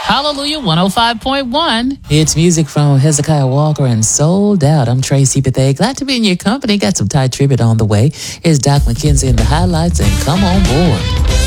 Hallelujah 105.1. It's music from Hezekiah Walker and Sold Out. I'm Tracy Bethea. Glad to be in your company. Got some Ty tribute on the way. Here's Doc McKenzie and the highlights, and come on board.